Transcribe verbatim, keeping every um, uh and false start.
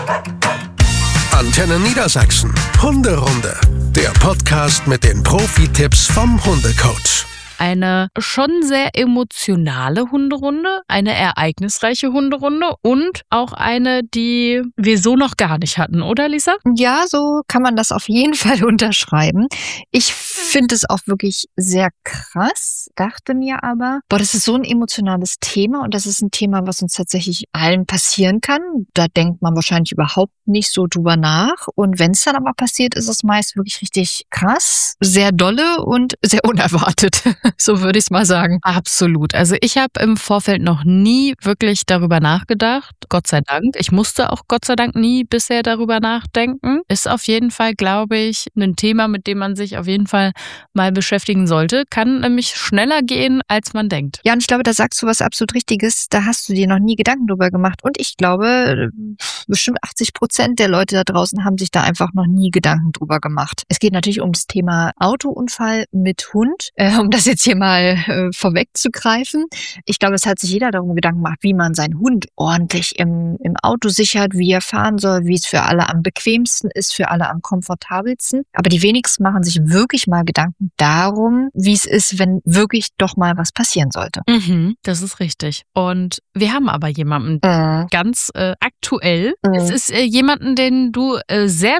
Antenne Niedersachsen. Hunderunde. Der Podcast mit den Profi-Tipps vom Hundecoach. Eine schon sehr emotionale Hunderunde, eine ereignisreiche Hunderunde und auch eine, die wir so noch gar nicht hatten, oder Lisa? Ja, so kann man das auf jeden Fall unterschreiben. Ich finde es auch wirklich sehr krass, dachte mir aber, boah, das ist so ein emotionales Thema und das ist ein Thema, was uns tatsächlich allen passieren kann. Da denkt man wahrscheinlich überhaupt nicht so drüber nach. Und wenn es dann aber passiert, ist es meist wirklich richtig krass, sehr dolle und sehr unerwartet. So würde ich es mal sagen. Absolut. Also ich habe im Vorfeld noch nie wirklich darüber nachgedacht. Gott sei Dank. Ich musste auch Gott sei Dank nie bisher darüber nachdenken. Ist auf jeden Fall, glaube ich, ein Thema, mit dem man sich auf jeden Fall mal beschäftigen sollte. Kann nämlich schneller gehen, als man denkt. Ja, und ich glaube, da sagst du was absolut Richtiges. Da hast du dir noch nie Gedanken drüber gemacht. Und ich glaube, bestimmt achtzig Prozent der Leute da draußen haben sich da einfach noch nie Gedanken drüber gemacht. Es geht natürlich ums Thema Autounfall mit Hund. Äh, um das jetzt hier mal äh, vorwegzugreifen. Ich glaube, es hat sich jeder darum Gedanken gemacht, wie man seinen Hund ordentlich im, im Auto sichert, wie er fahren soll, wie es für alle am bequemsten ist, für alle am komfortabelsten. Aber die wenigsten machen sich wirklich mal Gedanken darum, wie es ist, wenn wirklich doch mal was passieren sollte. Mhm, das ist richtig. Und wir haben aber jemanden Äh. ganz äh, aktuell. Äh. Es ist äh, jemanden, den du äh, sehr